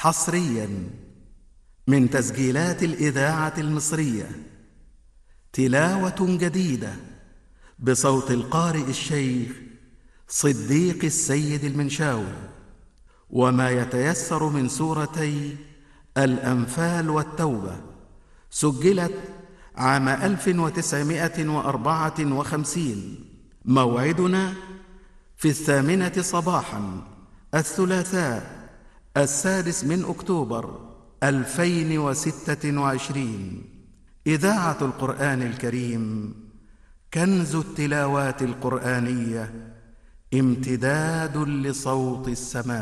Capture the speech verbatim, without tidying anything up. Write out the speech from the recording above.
حصريا من تسجيلات الإذاعة المصرية، تلاوة جديدة بصوت القارئ الشيخ صديق السيد المنشاوي، وما يتيسر من سورتي الأنفال والتوبة. سجلت عام ألف وتسعمائة وأربعة وخمسين. موعدنا في الثامنة صباحا الثلاثاء السادس من أكتوبر ألفين وستة وعشرين. إذاعة القرآن الكريم، كنز التلاوات القرآنية، امتداد لصوت السماء.